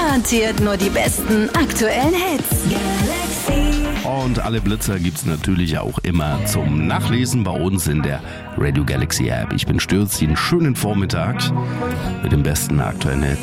Garantiert nur die besten aktuellen Hits. Galaxy. Und alle Blitzer gibt's natürlich auch immer zum Nachlesen bei uns in der Radio Galaxy App. Ich bin Stürzi, einen schönen Vormittag mit dem besten aktuellen Hits.